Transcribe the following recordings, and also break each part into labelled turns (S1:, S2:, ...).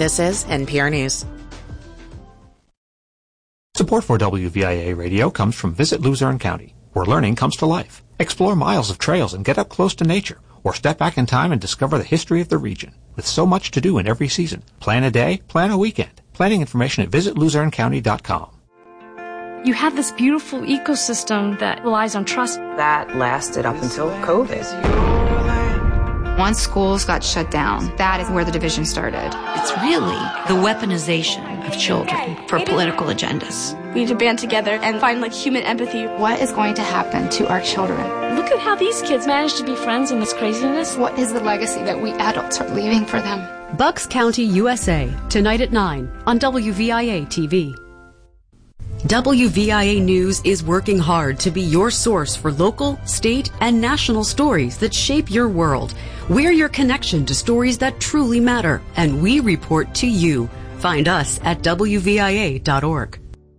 S1: This is NPR News.
S2: Support for WVIA Radio comes from Visit Luzerne County, where learning comes to life. Explore miles of trails and get up close to nature, or step back in time and discover the history of the region. With so much to do in every season, plan a day, plan a weekend. Planning information at visitluzernecounty.com.
S3: You have this beautiful ecosystem that relies on trust.
S4: That lasted up until COVID.
S5: Once schools got shut down, that is where the division started.
S6: It's really the weaponization of children for political agendas.
S3: We need to band together and find human empathy.
S5: What is going to happen to our children?
S3: Look at how these kids managed to be friends in this craziness.
S5: What is the legacy that we adults are leaving for them?
S7: Bucks County, USA, tonight at 9 on WVIA TV. WVIA News is working hard to be your source for local, state, and national stories that shape your world. We're your connection to stories that truly matter, and we report to you. Find us at WVIA.org.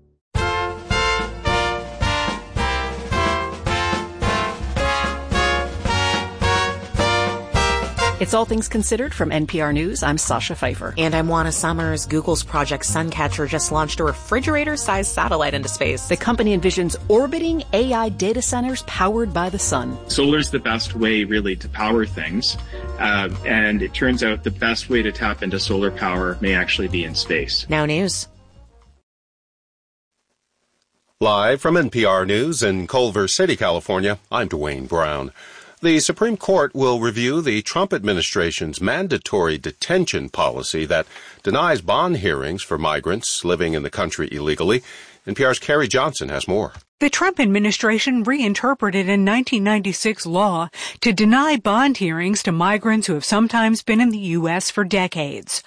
S8: It's All Things Considered from NPR News. I'm Sasha Pfeiffer.
S1: And I'm Juana Summers. Google's Project Suncatcher just launched a refrigerator-sized satellite into space.
S8: The company envisions orbiting AI data centers powered by the sun.
S9: Solar's the best way, really, to power things. And it turns out the best way to tap into solar power may actually be in space.
S1: Now News.
S10: Live from NPR News in Culver City, California, I'm Dwayne Brown. The Supreme Court will review the Trump administration's mandatory detention policy that denies bond hearings for migrants living in the country illegally. NPR's Carrie Johnson has more.
S11: The Trump administration reinterpreted a 1996 law to deny bond hearings to migrants who have sometimes been in the U.S. for decades.